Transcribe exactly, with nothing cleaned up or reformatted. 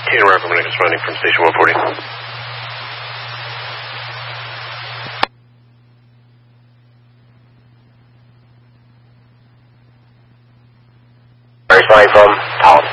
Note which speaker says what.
Speaker 1: eighteen, Roger, when it's running from station one forty. Where are you flying from? Talent.